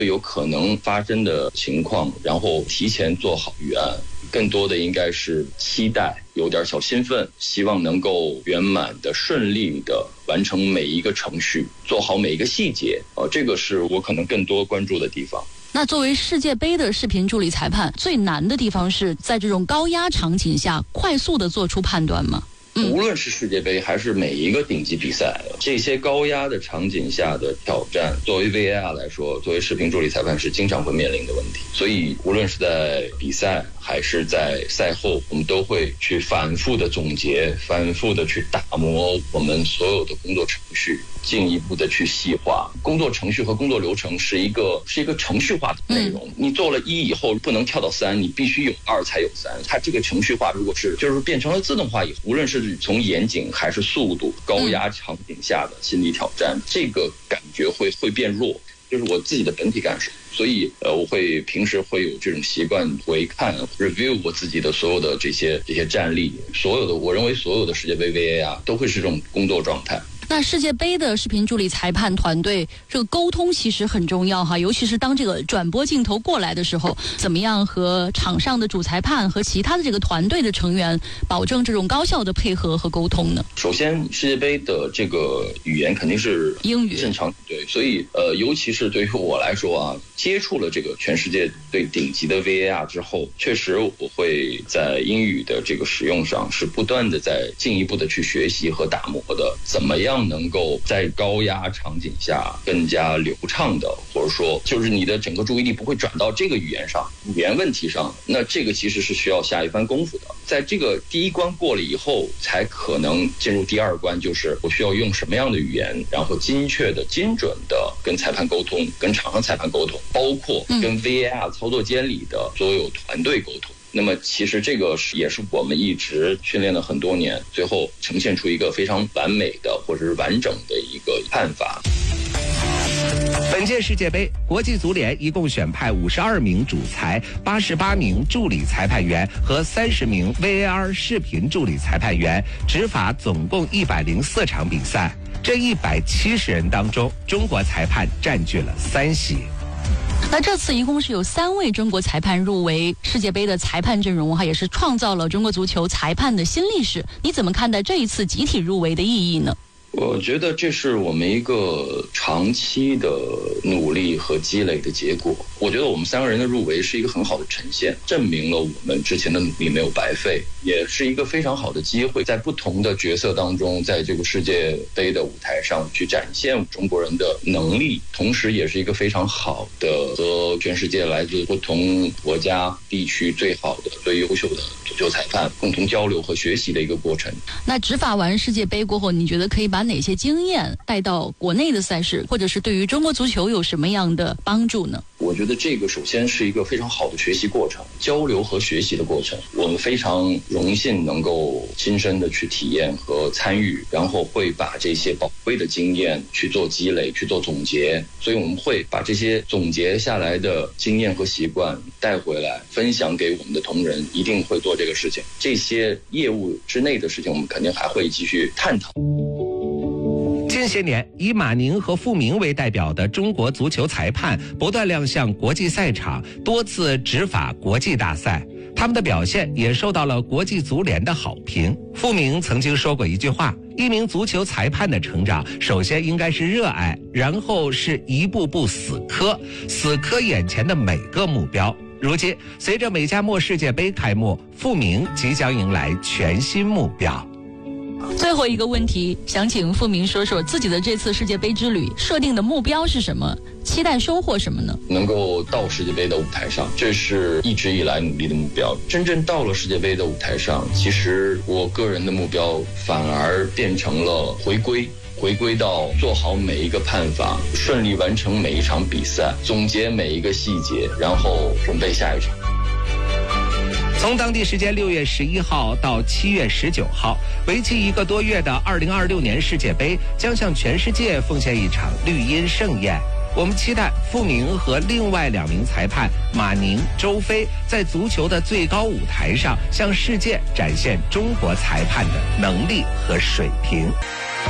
有可能发生的情况，然后提前做好预案。更多的应该是期待，有点小兴奋，希望能够圆满的、顺利的完成每一个程序，做好每一个细节。这个是我可能更多关注的地方。 那作为世界杯的视频助理裁判，最难的地方是在这种高压场景下快速的做出判断吗？ 无论是世界杯还是每一个顶级比赛，这些高压的场景下的挑战，作为 VAR 来说，作为视频助理裁判是经常会面临的问题。所以无论是在比赛还是在赛后，我们都会去反复的总结，反复的去打磨我们所有的工作程序，进一步的去细化。工作程序和工作流程是一个程序化的内容。你做了1以后不能跳到3，你必须有2才有3。它这个程序化如果是就是变成了自动化以后，无论是从严谨还是速度，高压场景下的心理挑战，这个感觉会变弱，就是我自己的本体感受。所以我平时会有这种习惯回看 review 我自己的所有的这些战例，我认为所有的世界杯 VAR 都会是这种工作状态。 那世界杯的视频助理裁判团队，这个沟通其实很重要哈，尤其是当这个转播镜头过来的时候，怎么样和场上的主裁判和其他的这个团队的成员保证这种高效的配合和沟通呢？ 首先，世界杯的这个语言肯定是英语， 正常，对，所以尤其是对于我来说啊，接触了这个全世界最顶级的 VAR 之后，确实我会在英语的这个使用上是不断的在进一步的去学习和打磨的，怎么样能够在高压场景下更加流畅的，或者说就是你的整个注意力不会转到这个语言问题上，那这个其实是需要下一番功夫的。在这个第一关过了以后，才可能进入第2关，就是我需要用什么样的语言，然后精确的、精准的跟裁判沟通，跟场上裁判沟通，包括跟 VAR 操作监里的所有团队沟通。那么其实这个也是我们一直训练了很多年，最后呈现出一个非常完美的或者是完整的一个判罚。 本届世界杯，国际足联一共选派52名主裁、88名助理裁判员和30名 VAR 视频助理裁判员，执法总共104场比赛。这170人当中，中国裁判占据了3席。 那这次一共是有3位中国裁判入围世界杯的裁判阵容哈，也是创造了中国足球裁判的新历史。你怎么看待这一次集体入围的意义呢？ 我觉得这是我们一个长期的努力和积累的结果。我觉得我们3个人的入围是一个很好的呈现，证明了我们之前的努力没有白费，也是一个非常好的机会，在不同的角色当中，在这个世界杯的舞台上去展现中国人的能力，同时也是一个非常好的和全世界来自不同国家地区最好的、最优秀的足球裁判共同交流和学习的一个过程。 那执法完世界杯过后，你觉得可以把哪些经验带到国内的赛事，或者是对于中国足球有什么样的帮助呢？ 我觉得这个首先是一个非常好的学习过程，交流和学习的过程。我们非常荣幸能够亲身的去体验和参与，然后会把这些宝贵的经验去做积累，去做总结。所以我们会把这些总结下来的经验和习惯带回来，分享给我们的同仁，一定会做这个事情。这些业务之内的事情，我们肯定还会继续探讨。 近些年，以马宁和傅明为代表的中国足球裁判不断亮相国际赛场，多次执法国际大赛。他们的表现也受到了国际足联的好评。傅明曾经说过一句话：一名足球裁判的成长，首先应该是热爱，然后是一步步死磕眼前的每个目标。如今，随着美加墨世界杯开幕，傅明即将迎来全新目标。 最后一个问题，想请傅明说说自己的这次世界杯之旅设定的目标是什么，期待收获什么呢？ 能够到世界杯的舞台上，这是一直以来努力的目标。真正到了世界杯的舞台上，其实我个人的目标反而变成了回归到做好每一个判罚，顺利完成每一场比赛，总结每一个细节，然后准备下一场。 从当地时间6月11号到7月19号，为期1个多月的2026年世界杯将向全世界奉献一场绿茵盛宴。我们期待傅明和另外2名裁判马宁、周飞在足球的最高舞台上向世界展现中国裁判的能力和水平。